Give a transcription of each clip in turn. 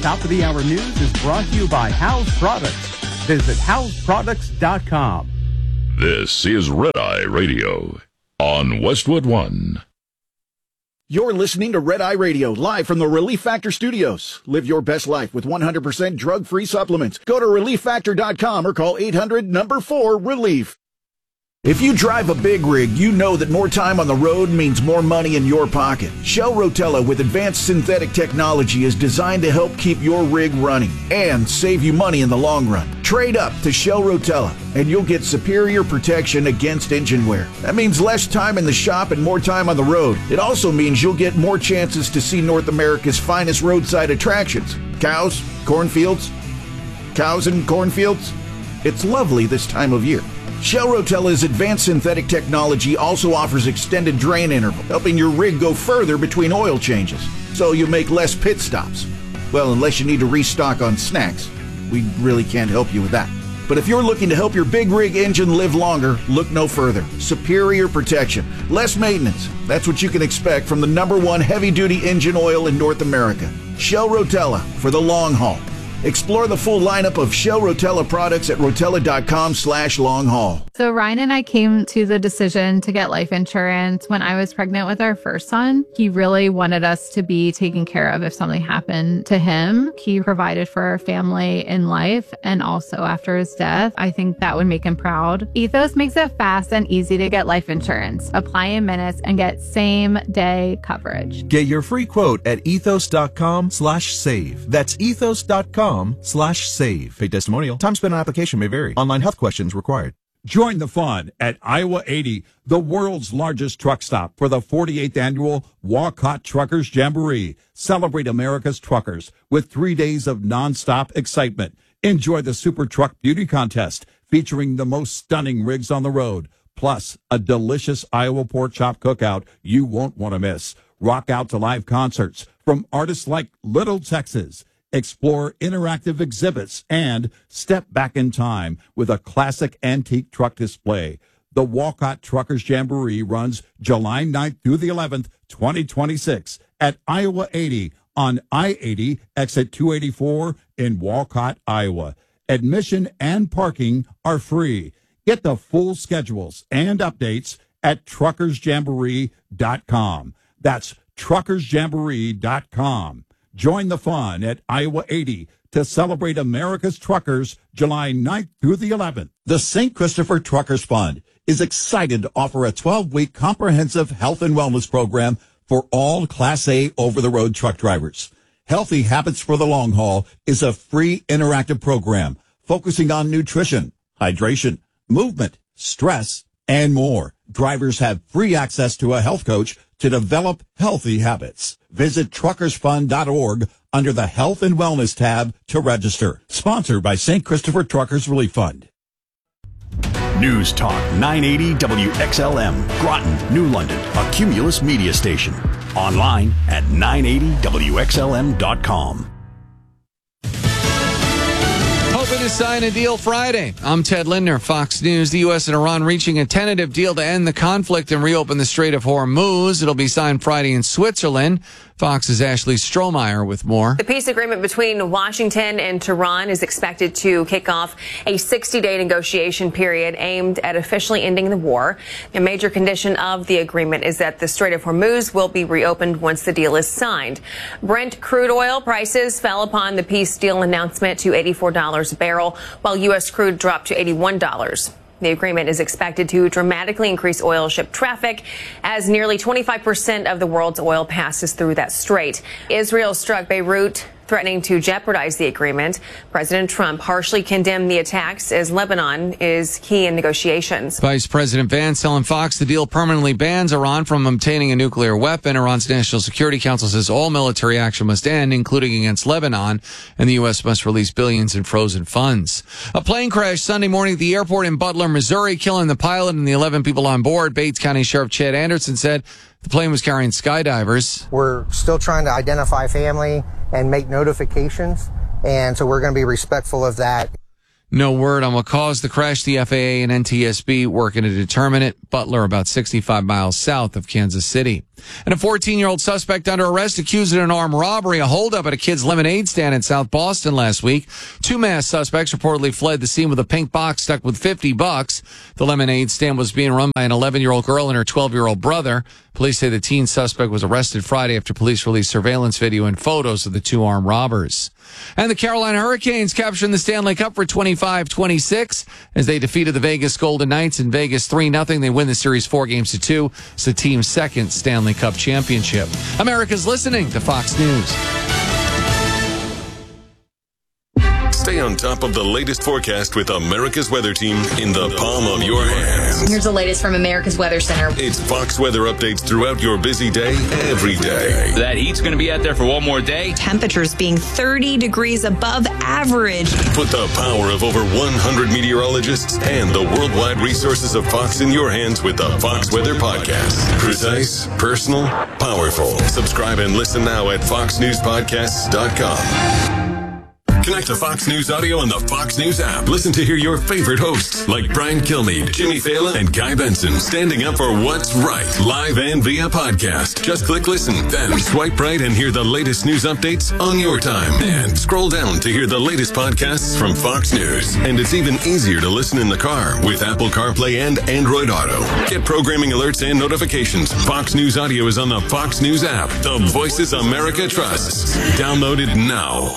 Top of the Hour News is brought to you by House Products. Visit houseproducts.com. This is Red Eye Radio on Westwood One. You're listening to Red Eye Radio, live from the Relief Factor Studios. Live your best life with 100% drug-free supplements. Go to ReliefFactor.com or call 800-4-RELIEF. If you drive a big rig, you know that more time on the road means more money in your pocket. Shell Rotella with advanced synthetic technology is designed to help keep your rig running and save you money in the long run. Trade up to Shell Rotella and you'll get superior protection against engine wear. That means less time in the shop and more time on the road. It also means you'll get more chances to see North America's finest roadside attractions. Cows, cornfields, cows and cornfields. It's lovely this time of year. Shell Rotella's advanced synthetic technology also offers extended drain interval, helping your rig go further between oil changes, so you make less pit stops. Well, unless you need to restock on snacks. We really can't help you with that. But if you're looking to help your big rig engine live longer, look no further. Superior protection, less maintenance. That's what you can expect from the #1 heavy-duty engine oil in North America. Shell Rotella for the long haul. Explore the full lineup of Shell Rotella products at rotella.com/long-haul. So Ryan and I came to the decision to get life insurance when I was pregnant with our first son. He really wanted us to be taken care of if something happened to him. He provided for our family in life and also after his death. I think that would make him proud. Ethos makes it fast and easy to get life insurance. Apply in minutes and get same-day coverage. Get your free quote at ethos.com/save. That's ethos.com/save. Paid testimonial. Time spent on application may vary. Online health questions required. Join the fun at Iowa 80, the world's largest truck stop, for the 48th annual Walcott Truckers Jamboree. Celebrate America's truckers with 3 days of nonstop excitement. Enjoy the Super Truck Beauty Contest featuring the most stunning rigs on the road, plus a delicious Iowa pork chop cookout you won't want to miss. Rock out to live concerts from artists like Little Texas. Explore interactive exhibits and step back in time with a classic antique truck display. The Walcott Truckers Jamboree runs July 9th through the 11th, 2026 at Iowa 80 on I-80 exit 284 in Walcott, Iowa. Admission and parking are free. Get the full schedules and updates at truckersjamboree.com. That's truckersjamboree.com. Join the fun at Iowa 80 to celebrate America's truckers July 9th through the 11th. The St. Christopher Truckers Fund is excited to offer a 12-week comprehensive health and wellness program for all Class A over-the-road truck drivers. Healthy Habits for the Long Haul is a free interactive program focusing on nutrition, hydration, movement, stress, and more. Drivers have free access to a health coach to develop healthy habits. Visit truckersfund.org under the Health and Wellness tab to register. Sponsored by St. Christopher Truckers Relief Fund. News Talk 980 WXLM, Groton, New London, a Cumulus media station. Online at 980WXLM.com. Hoping to sign a deal Friday. I'm Ted Lindner, Fox News. The U.S. and Iran reaching a tentative deal to end the conflict and reopen the Strait of Hormuz. It'll be signed Friday in Switzerland. Fox's Ashley Strohmeyer with more. The peace agreement between Washington and Tehran is expected to kick off a 60-day negotiation period aimed at officially ending the war. A major condition of the agreement is that the Strait of Hormuz will be reopened once the deal is signed. Brent crude oil prices fell upon the peace deal announcement to $84 a barrel, while U.S. crude dropped to $81. The agreement is expected to dramatically increase oil ship traffic as nearly 25% of the world's oil passes through that strait. Israel struck Beirut, threatening to jeopardize the agreement. President Trump harshly condemned the attacks as Lebanon is key in negotiations. Vice President Vance telling Fox the deal permanently bans Iran from obtaining a nuclear weapon. Iran's National Security Council says all military action must end, including against Lebanon, and the U.S. must release billions in frozen funds. A plane crash Sunday morning at the airport in Butler, Missouri, killing the pilot and the 11 people on board. Bates County Sheriff Chad Anderson said the plane was carrying skydivers. We're still trying to identify family and make notifications, and so we're going to be respectful of that. No word on what caused the crash. The FAA and NTSB working to determine it. Butler, about 65 miles south of Kansas City. And a 14-year-old suspect under arrest accused of an armed robbery, a holdup at a kid's lemonade stand in South Boston last week. Two masked suspects reportedly fled the scene with a pink box stuck with $50. The lemonade stand was being run by an 11-year-old girl and her 12-year-old brother. Police say the teen suspect was arrested Friday after police released surveillance video and photos of the two armed robbers. And the Carolina Hurricanes capturing the Stanley Cup for 25-26 as they defeated the Vegas Golden Knights in Vegas 3-0. They win the series 4-2. It's the team's second Stanley Cup championship. America's listening to Fox News. Stay on top of the latest forecast with America's Weather Team in the palm of your hands. Here's the latest from America's Weather Center. It's Fox weather updates throughout your busy day, every day. That heat's going to be out there for one more day. Temperatures being 30 degrees above average. Put the power of over 100 meteorologists and the worldwide resources of Fox in your hands with the Fox Weather Podcast. Precise, personal, powerful. Subscribe and listen now at foxnewspodcasts.com. Connect to Fox News Audio on the Fox News app. Listen to hear your favorite hosts like Brian Kilmeade, Jimmy Fallon, and Guy Benson standing up for what's right, live and via podcast. Just click listen, then swipe right and hear the latest news updates on your time. And scroll down to hear the latest podcasts from Fox News. And it's even easier to listen in the car with Apple CarPlay and Android Auto. Get programming alerts and notifications. Fox News Audio is on the Fox News app. The voices America trusts. Download it now.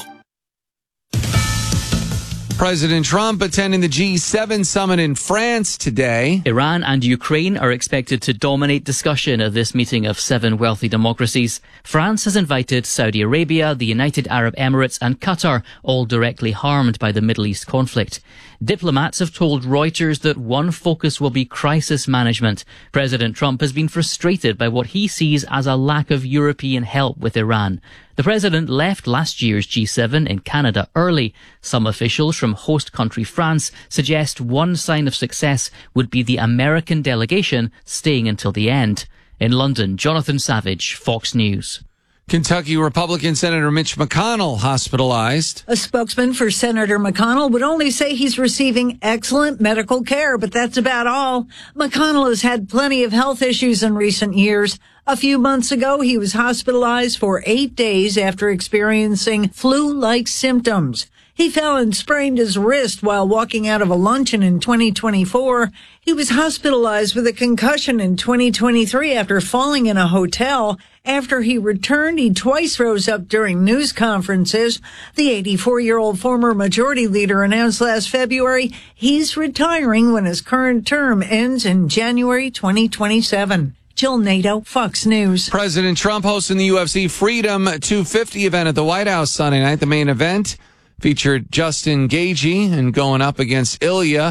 President Trump attending the G7 summit in France today. Iran and Ukraine are expected to dominate discussion at this meeting of 7 wealthy democracies. France has invited Saudi Arabia, the United Arab Emirates and Qatar, all directly harmed by the Middle East conflict. Diplomats have told Reuters that one focus will be crisis management. President Trump has been frustrated by what he sees as a lack of European help with Iran. The president left last year's G7 in Canada early. Some officials from host country France suggest one sign of success would be the American delegation staying until the end. In London, Jonathan Savage, Fox News. Kentucky Republican Senator Mitch McConnell hospitalized. A spokesman for Senator McConnell would only say he's receiving excellent medical care, but that's about all. McConnell has had plenty of health issues in recent years. A few months ago, he was hospitalized for 8 days after experiencing flu-like symptoms. He fell and sprained his wrist while walking out of a luncheon in 2024. He was hospitalized with a concussion in 2023 after falling in a hotel. After he returned, he twice rose up during news conferences. The 84-year-old former majority leader announced last February he's retiring when his current term ends in January 2027. Jill Nato, Fox News. President Trump hosting the UFC Freedom 250 event at the White House Sunday night. The main event featured Justin Gaethje and going up against Ilia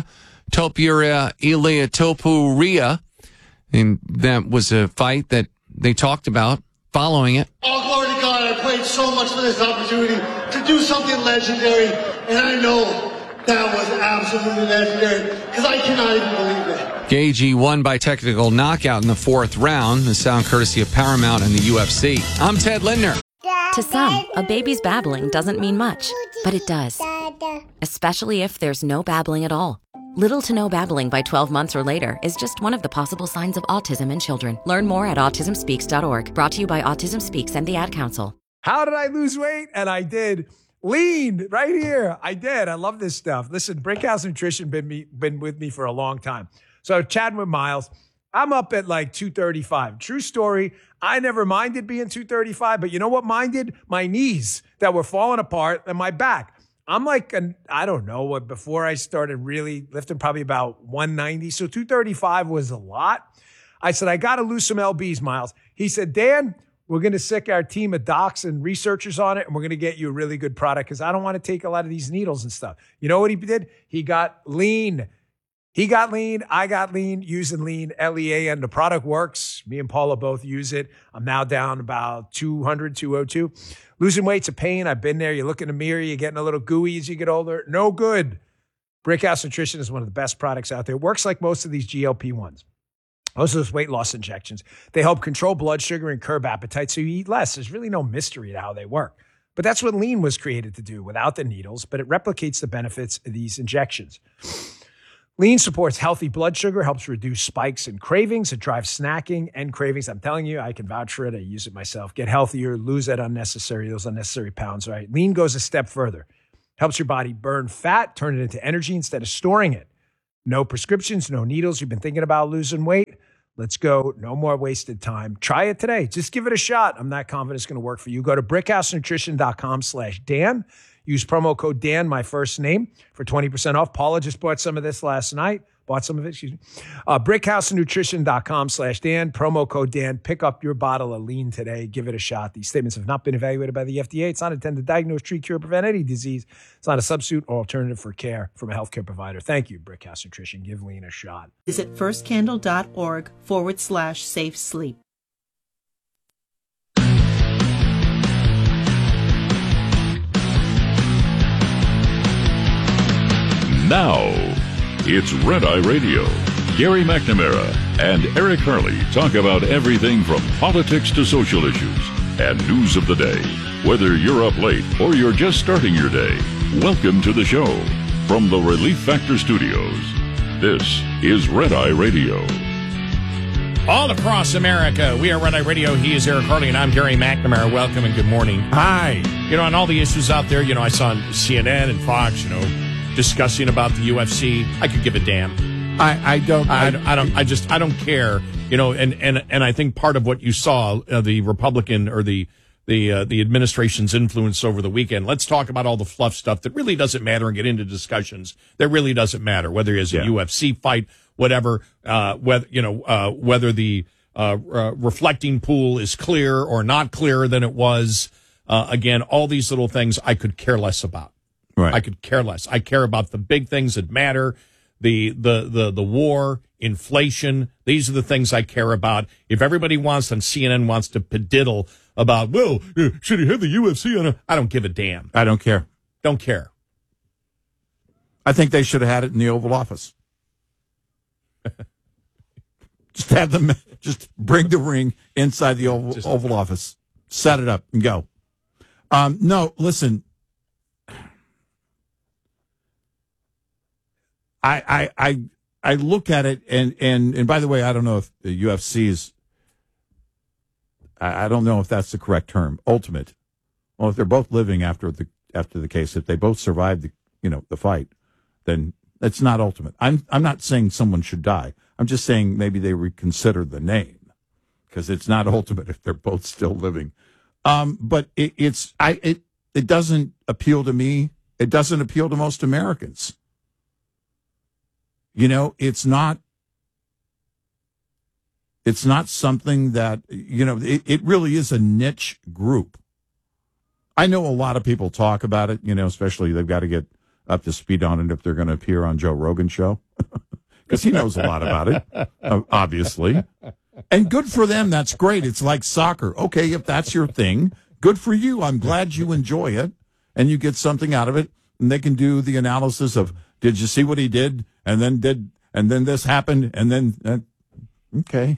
Topuria. And that was a fight that they talked about following it. All glory to God. I prayed so much for this opportunity to do something legendary. And I know that was absolutely legendary because I cannot even believe it. Gaethje won by technical knockout in the 4th round. The sound courtesy of Paramount and the UFC. I'm Ted Lindner. To some, a baby's babbling doesn't mean much, but it does. Especially if there's no babbling at all. Little to no babbling by 12 months or later is just one of the possible signs of autism in children. Learn more at autismspeaks.org. Brought to you by Autism Speaks and the Ad Council. How did I lose weight? And I did. Lean right here. I did. I love this stuff. Listen, Brickhouse Nutrition been with me for a long time. So chatting with Miles, I'm up at like 235. True story. I never minded being 235, but you know what minded? My knees that were falling apart and my back. I'm like, I don't know what, before I started really lifting, probably about 190. So 235 was a lot. I said, I got to lose some lbs, Miles. He said, Dan, we're going to sick our team of docs and researchers on it, and we're going to get you a really good product because I don't want to take a lot of these needles and stuff. You know what he did? He got lean. He got lean. I got lean, using lean, LEAN. The product works. Me and Paula both use it. I'm now down about 200, 202. Losing weight's a pain. I've been there. You look in the mirror, you're getting a little gooey as you get older. No good. Brickhouse Nutrition is one of the best products out there. It works like most of these GLP-1s. Most of those weight loss injections. They help control blood sugar and curb appetite so you eat less. There's really no mystery to how they work. But that's what lean was created to do without the needles, but it replicates the benefits of these injections. Lean supports healthy blood sugar, helps reduce spikes and cravings. It drives snacking and cravings. I'm telling you, I can vouch for it. I use it myself. Get healthier, lose those unnecessary pounds, right? Lean goes a step further. Helps your body burn fat, turn it into energy instead of storing it. No prescriptions, no needles. You've been thinking about losing weight? Let's go. No more wasted time. Try it today. Just give it a shot. I'm not confident it's going to work for you. Go to brickhousenutrition.com/Dan. Use promo code Dan, my first name, for 20% off. Paula just bought some of this last night. brickhousenutrition.com/Dan. Promo code Dan. Pick up your bottle of lean today. Give it a shot. These statements have not been evaluated by the FDA. It's not intended to diagnose, treat, cure, prevent any disease. It's not a substitute or alternative for care from a healthcare provider. Thank you, Brickhouse Nutrition. Give lean a shot. Visit firstcandle.org/safe sleep. Now, it's Red Eye Radio. Gary McNamara and Eric Harley talk about everything from politics to social issues and news of the day. Whether you're up late or you're just starting your day, welcome to the show. From the Relief Factor Studios, this is Red Eye Radio. All across America, we are Red Eye Radio. He is Eric Harley, and I'm Gary McNamara. Welcome and good morning. Hi. You know, on all the issues out there, I saw on CNN and Fox, discussing about the UFC. I could give a damn. I don't care. And I think part of what you saw, the Republican or the administration's influence over the weekend. Let's talk about all the fluff stuff that really doesn't matter and get into discussions that really doesn't matter. Whether it's a UFC fight, whatever, whether the reflecting pool is clear or not clearer than it was. Again, all these little things I could care less about. Right. I could care less. I care about the big things that matter. The war, inflation. These are the things I care about. If everybody wants on CNN wants to pediddle about, well, should he have the UFC on? I don't give a damn. I don't care. Don't care. I think they should have had it in the Oval Office. Just have them. Just bring the ring inside the Oval Office. Set it up and go. No, listen. I look at it and by the way, I don't know if the UFC is, I don't know if that's the correct term. Ultimate. Well, if they're both living after the case, if they both survive the fight, then it's not ultimate. I'm not saying someone should die. I'm just saying maybe they reconsider the name because it's not ultimate if they're both still living. But it doesn't appeal to me. It doesn't appeal to most Americans. It's not something that, it really is a niche group. I know a lot of people talk about it, especially they've got to get up to speed on it if they're going to appear on Joe Rogan's show, because he knows a lot about it, obviously. And good for them. That's great. It's like soccer. Okay, if that's your thing, good for you. I'm glad you enjoy it and you get something out of it. And they can do the analysis of, did you see what he did? And then this happened, and then, okay,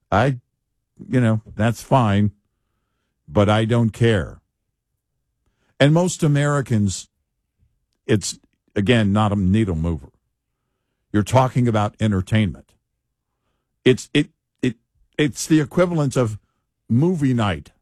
that's fine, but I don't care. And most Americans, it's, again, not a needle mover. You're talking about entertainment. It's the equivalent of movie night.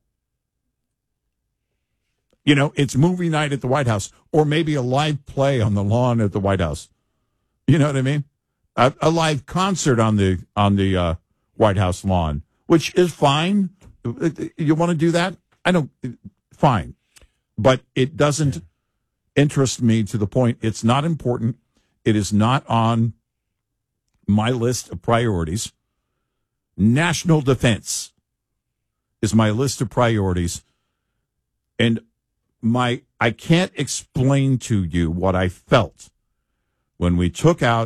It's movie night at the White House, or maybe a live play on the lawn at the White House. You know what I mean? A live concert on the White House lawn, which is fine. You want to do that? Fine. But it doesn't interest me to the point. It's not important. It is not on my list of priorities. National defense is my list of priorities. And I can't explain to you what I felt when we took out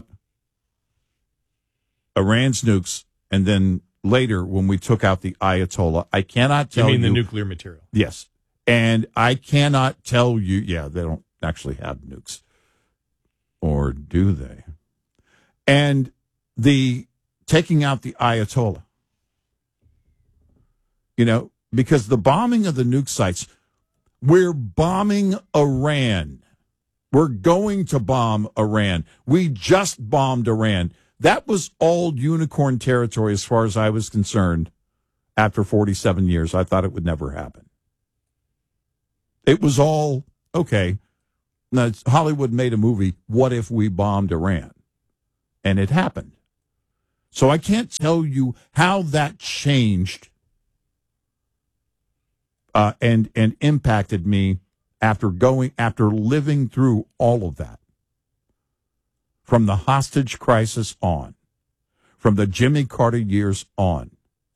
Iran's nukes, and then later when we took out the Ayatollah. I cannot tell you. You mean the nuclear material? Yes. And I cannot tell you, they don't actually have nukes. Or do they? And the taking out the Ayatollah. Because the bombing of the nuke sites, We're bombing Iran. We're going to bomb Iran. We just bombed Iran. That was all unicorn territory as far as I was concerned after 47 years. I thought it would never happen. It was all, okay, now Hollywood made a movie, What If We Bombed Iran? And it happened. So I can't tell you how that changed and impacted me after living through all of that. From the hostage crisis on, from the Jimmy Carter years on.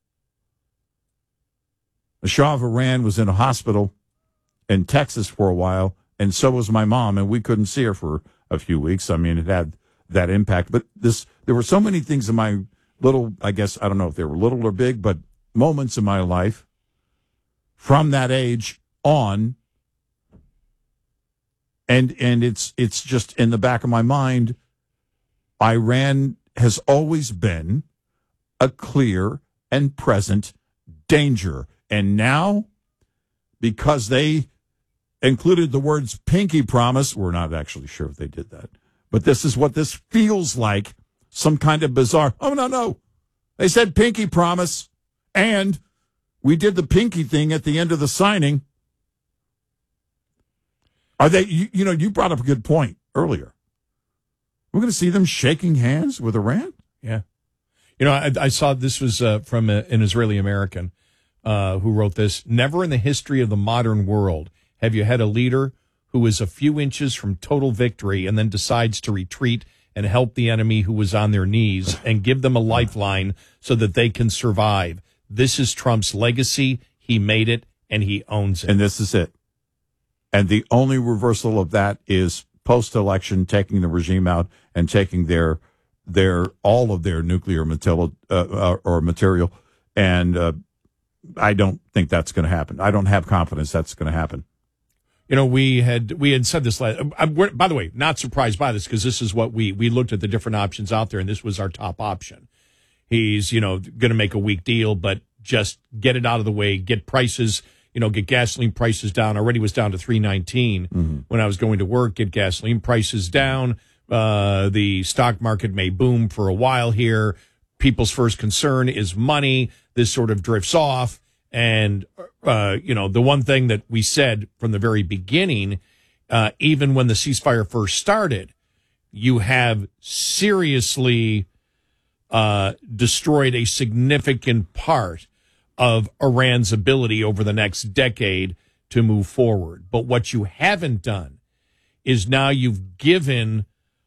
The Shah of Iran was in a hospital in Texas for a while, and so was my mom, and we couldn't see her for a few weeks. I mean, it had that impact. But there were so many things in my little, I guess, I don't know if they were little or big, but moments in my life from that age on. And it's just in the back of my mind, Iran has always been a clear and present danger. And now, because they included the words pinky promise, we're not actually sure if they did that, but this is what this feels like, some kind of bizarre, oh, no. They said pinky promise, and we did the pinky thing at the end of the signing. Are they, you brought up a good point earlier. We're going to see them shaking hands with Iran? Yeah. I saw this was from an Israeli American who wrote this. Never in the history of the modern world have you had a leader who is a few inches from total victory and then decides to retreat and help the enemy who was on their knees and give them a lifeline so that they can survive. This is Trump's legacy. He made it, and he owns it. And this is it. And the only reversal of that is post-election taking the regime out and taking all of their nuclear material. And I don't think that's going to happen. I don't have confidence that's going to happen. We had said this last. By the way, not surprised by this because this is what we looked at the different options out there, and this was our top option. He's going to make a weak deal, but just get it out of the way, get prices. Get gasoline prices down. Already was down to $3.19 when I was going to work. Get gasoline prices down. The stock market may boom for a while here. People's first concern is money. This sort of drifts off. And, the one thing that we said from the very beginning, even when the ceasefire first started, you have seriously destroyed a significant part of Iran's ability over the next decade to move forward. But what you haven't done is now you've given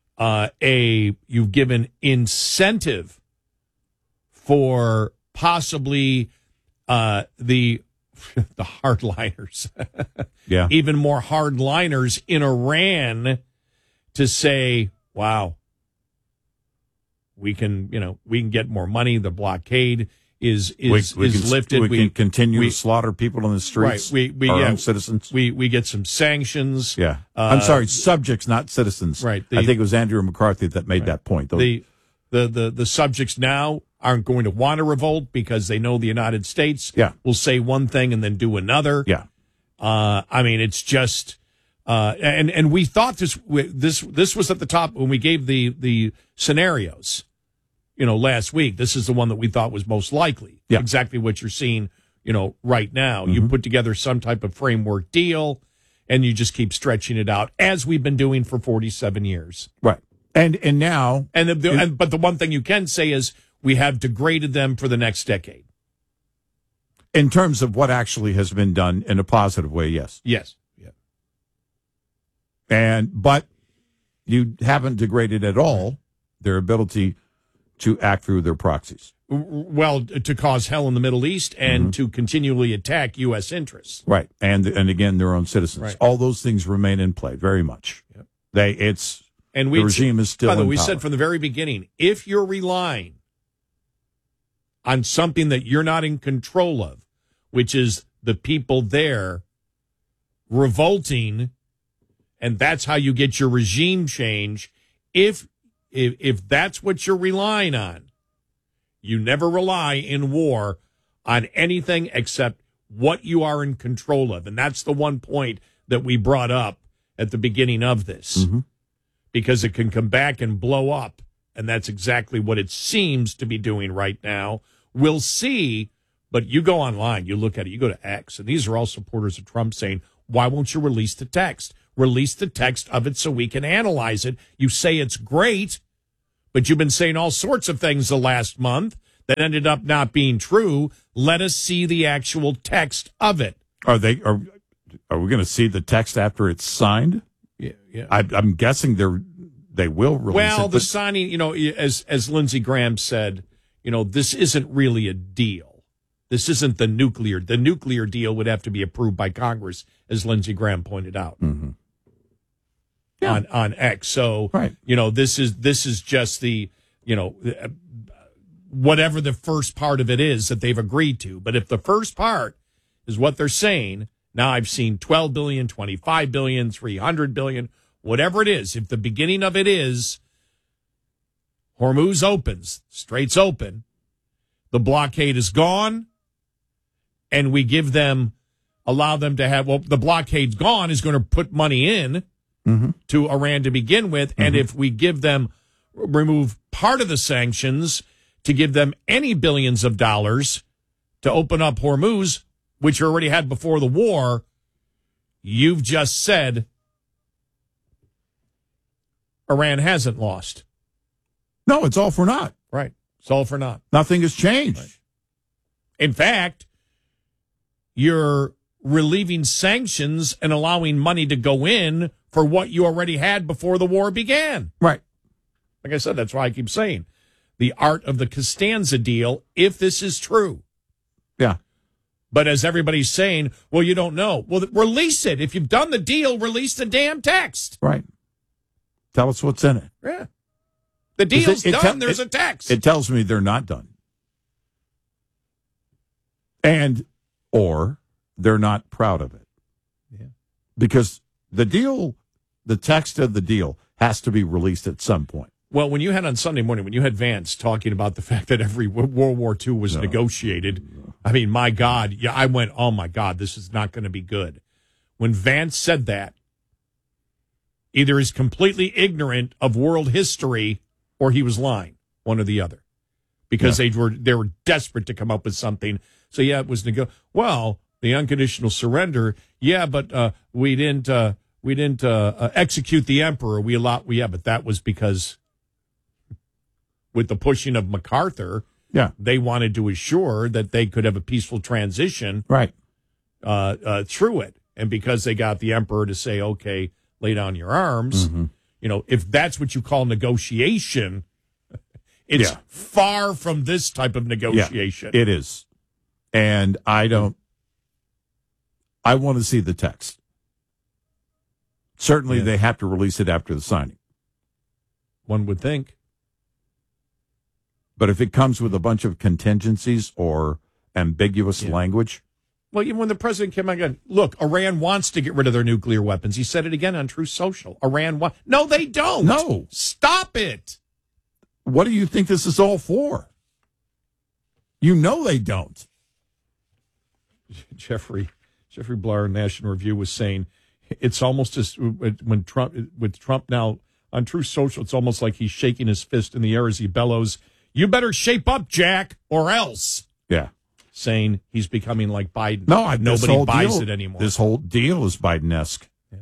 incentive for possibly the hardliners, yeah, even more hardliners in Iran to say, wow, we can get more money. The blockade is lifted. We can continue to slaughter people in the streets. Right. We own citizens. We get some sanctions. Yeah. I'm sorry, subjects, not citizens. Right. I think it was Andrew McCarthy that made that point. The subjects now aren't going to want to revolt because they know the United States will say one thing and then do another. Yeah. It's just and we thought this was at the top when we gave the scenarios. Last week, this is the one that we thought was most likely. Yeah. Exactly what you're seeing, right now. Mm-hmm. You put together some type of framework deal, and you just keep stretching it out, as we've been doing for 47 years. Right. And now... But the one thing you can say is we have degraded them for the next decade. In terms of what actually has been done in a positive way, yes. Yes. Yeah. But you haven't degraded at all their ability to act through their proxies. Well, to cause hell in the Middle East and to continually attack U.S. interests. Right. And again, their own citizens. Right. All those things remain in play very much. Yep. The regime is still in power. We said from the very beginning, if you're relying on something that you're not in control of, which is the people there revolting, and that's how you get your regime change, if that's what you're relying on, you never rely in war on anything except what you are in control of. And that's the one point that we brought up at the beginning of this, because it can come back and blow up. And that's exactly what it seems to be doing right now. We'll see. But you go online, you look at it, you go to X, and these are all supporters of Trump saying, why won't you release the text? Release the text of it so we can analyze it. You say it's great, but you've been saying all sorts of things the last month that ended up not being true. Let us see the actual text of it. Are we going to see the text after it's signed? Yeah. I'm guessing they will release it. Well, the signing, as Lindsey Graham said, this isn't really a deal. This isn't the nuclear. The nuclear deal would have to be approved by Congress, as Lindsey Graham pointed out on X. So, right. This is just the, whatever the first part of it is that they've agreed to. But if the first part is what they're saying, now I've seen 12 billion, 25 billion, 300 billion, whatever it is. If the beginning of it is Hormuz opens, Straits open, the blockade is gone, and we allow them to have, the blockade's gone is going to put money in to Iran to begin with. And if we remove part of the sanctions to give them any billions of dollars to open up Hormuz, which you already had before the war, you've just said Iran hasn't lost. No, it's all for naught. Right. It's all for naught. Nothing has changed. Right. In fact, you're relieving sanctions and allowing money to go in for what you already had before the war began. Right. Like I said, that's why I keep saying the art of the Costanza deal, if this is true. Yeah. But as everybody's saying, well, you don't know. Well, release it. If you've done the deal, release the damn text. Right. Tell us what's in it. Yeah. The deal's done. There's a text. It tells me they're not done. Or they're not proud of it. Yeah. Because the text of the deal has to be released at some point. Well, when you had on Sunday morning, when you had Vance talking about the fact that every World War II was negotiated, I mean, my God, I went, oh my God, this is not going to be good. When Vance said that, either he's completely ignorant of world history or he was lying, one or the other, because they were desperate to come up with something. So it was the unconditional surrender. Yeah, but we didn't execute the emperor. But that was because with the pushing of MacArthur, they wanted to assure that they could have a peaceful transition, right, through it, and because they got the emperor to say, okay, lay down your arms. If that's what you call negotiation, it's far from this type of negotiation. Yeah, it is. And I want to see the text. Certainly they have to release it after the signing. One would think. But if it comes with a bunch of contingencies or ambiguous language. Well, even when the president came out, look, Iran wants to get rid of their nuclear weapons. He said it again on Truth Social. No, they don't. No. Stop it. What do you think this is all for? You know they don't. Jeffrey Blar, National Review, was saying it's almost as with Trump now on Truth Social, it's almost like he's shaking his fist in the air as he bellows, "You better shape up, Jack, or else." Yeah. Saying he's becoming like Biden. No, nobody buys it anymore. This whole deal is Biden-esque. Yeah.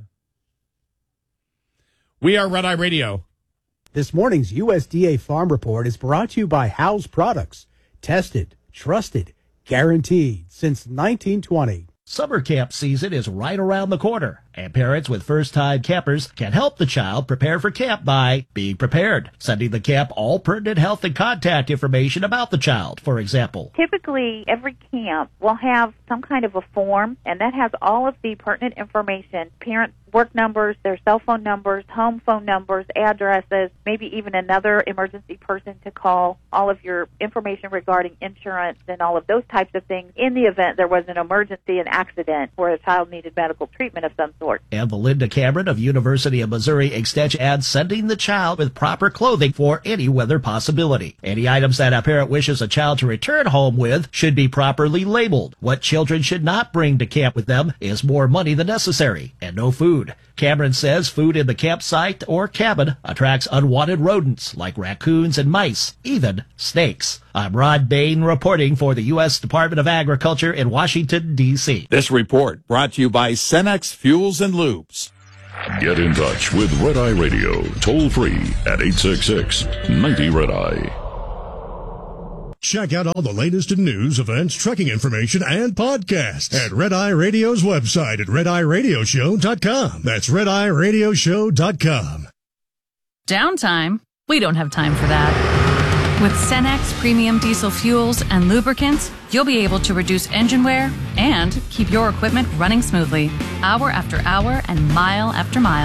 We are Red Eye Radio. This morning's USDA Farm Report is brought to you by House Products. Tested, trusted, guaranteed since 1920. Summer camp season is right around the corner, and parents with first-time campers can help the child prepare for camp by being prepared, sending the camp all pertinent health and contact information about the child, for example. Typically, every camp will have some kind of a form, and that has all of the pertinent information, parents' work numbers, their cell phone numbers, home phone numbers, addresses, maybe even another emergency person to call, all of your information regarding insurance and all of those types of things in the event there was an emergency, an accident, where a child needed medical treatment of some sort. And Belinda Cameron of University of Missouri Extension adds sending the child with proper clothing for any weather possibility. Any items that a parent wishes a child to return home with should be properly labeled. What children should not bring to camp with them is more money than necessary and no food. Cameron says food in the campsite or cabin attracts unwanted rodents like raccoons and mice, even snakes. I'm Rod Bain reporting for the U.S. Department of Agriculture in Washington, D.C. This report brought to you by Cenex Fuels and Lubes. Get in touch with Red Eye Radio, toll free at 866-90-RED-EYE. Check out all the latest in news, events, trucking information, and podcasts at Red Eye Radio's website at RedEyeRadioshow.com. That's RedEyeRadioshow.com. Downtime? We don't have time for that. With Cenex Premium Diesel Fuels and Lubricants, you'll be able to reduce engine wear and keep your equipment running smoothly, hour after hour and mile after mile.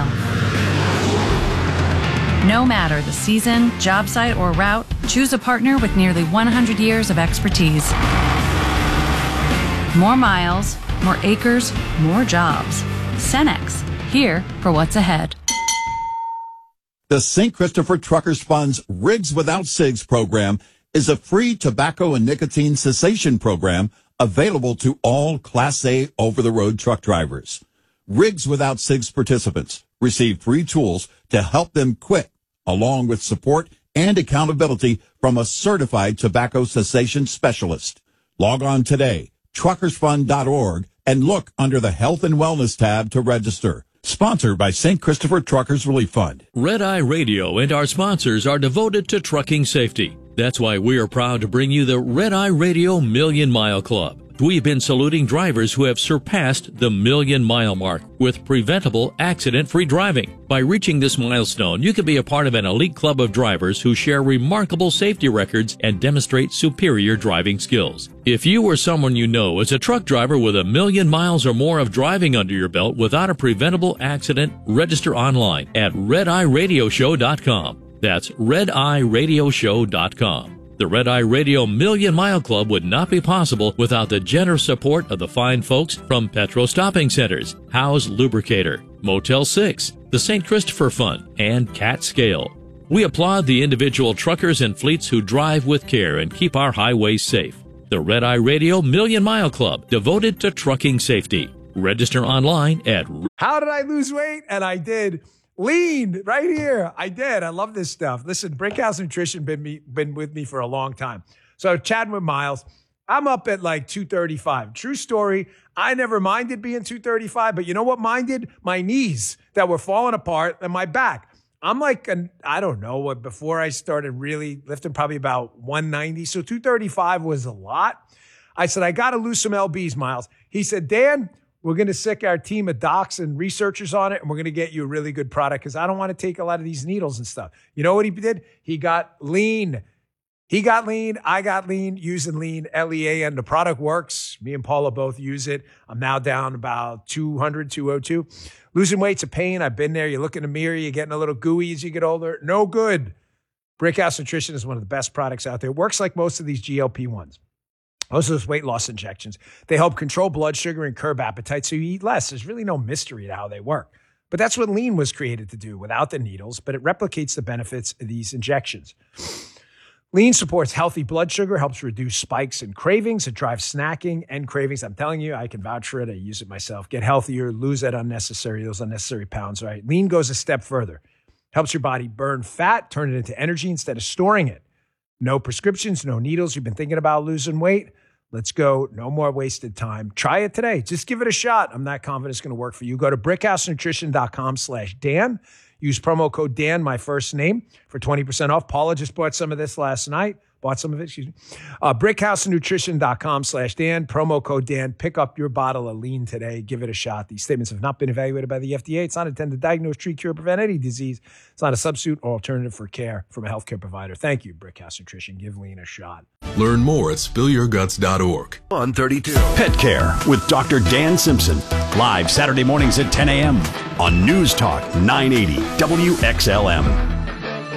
No matter the season, job site, or route, choose a partner with nearly 100 years of expertise. More miles, more acres, more jobs. Cenex, here for what's ahead. The St. Christopher Truckers Fund's Rigs Without Cigs program is a free tobacco and nicotine cessation program available to all Class A over-the-road truck drivers. Rigs Without Cigs participants receive free tools to help them quit, along with support and accountability from a certified tobacco cessation specialist. Log on today, truckersfund.org, and look under the Health and Wellness tab to register. Sponsored by St. Christopher Truckers Relief Fund. Red Eye Radio and our sponsors are devoted to trucking safety. That's why we are proud to bring you the Red Eye Radio Million Mile Club. We've been saluting drivers who have surpassed the 1,000,000-mile mark with preventable, accident-free driving. By reaching this milestone, you can be a part of an elite club of drivers who share remarkable safety records and demonstrate superior driving skills. If you or someone you know is a truck driver with 1,000,000 miles or more of driving under your belt without a preventable accident, register online at RedEyeRadioshow.com. That's RedEyeRadioshow.com. The Red Eye Radio Million Mile Club would not be possible without the generous support of the fine folks from Petro Stopping Centers, Howe's Lubricator, Motel 6, the St. Christopher Fund, and Cat Scale. We applaud the individual truckers and fleets who drive with care and keep our highways safe. The Red Eye Radio Million Mile Club, devoted to trucking safety. Register online at... How did I lose weight? And I did. Lean right here. I did. I love this stuff. Listen, Brickhouse Nutrition been with me for a long time. So chatting with Miles, I'm up at like 235. True story. I never minded being 235, but you know what minded? My knees that were falling apart and my back. I'm like, I don't know what, before I started really lifting, probably about 190. So 235 was a lot. I said, I got to lose some LBs, Miles. He said, Dan, we're going to sick our team of docs and researchers on it, and we're going to get you a really good product because I don't want to take a lot of these needles and stuff. You know what he did? He got lean. He got lean. I got lean using lean, L-E-A-N. The product works. Me and Paula both use it. I'm now down about 200, 202. Losing weight's a pain. I've been there. You look in the mirror. You're getting a little gooey as you get older. No good. Brickhouse Nutrition is one of the best products out there. It works like most of these GLP-1s. Most of those weight loss injections. They help control blood sugar and curb appetite so you eat less. There's really no mystery to how they work. But that's what lean was created to do without the needles, but it replicates the benefits of these injections. Lean supports healthy blood sugar, helps reduce spikes and cravings. It drives snacking and cravings. I'm telling you, I can vouch for it. I use it myself. Get healthier, lose those unnecessary pounds, right? Lean goes a step further. Helps your body burn fat, turn it into energy instead of storing it. No prescriptions, no needles. You've been thinking about losing weight? Let's go. No more wasted time. Try it today. Just give it a shot. I'm not confident it's going to work for you. Go to brickhousenutrition.com/Dan. Use promo code Dan, my first name, for 20% off. Paula just bought some of this last night. brickhousenutrition.com/Dan. Promo code Dan. Pick up your bottle of lean today. Give it a shot. These statements have not been evaluated by the FDA. It's not intended to diagnose, treat, cure, or prevent any disease. It's not a substitute or alternative for care from a healthcare provider. Thank you, Brickhouse Nutrition. Give lean a shot. Learn more at spillyourguts.org. On 32. Pet Care with Dr. Dan Simpson. Live Saturday mornings at 10 a.m. on News Talk 980 WXLM.